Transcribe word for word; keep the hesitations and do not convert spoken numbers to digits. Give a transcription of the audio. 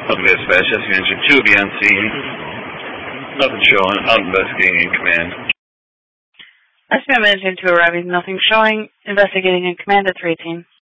Okay, dispatch, S V engine two, be on scene. Nothing showing, out investigating in command. S V M engine two arriving, nothing showing, investigating in command at three eighteen.